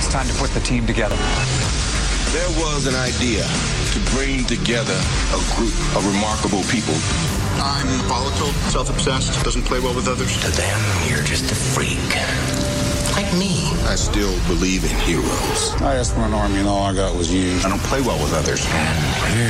time to put the team together. There was an idea to bring together a group of remarkable people. I'm volatile, self-obsessed, doesn't play well with others. To them, you're just a freak. Like me. I still believe in heroes. I asked for an army and all I got was you. I don't play well with others. And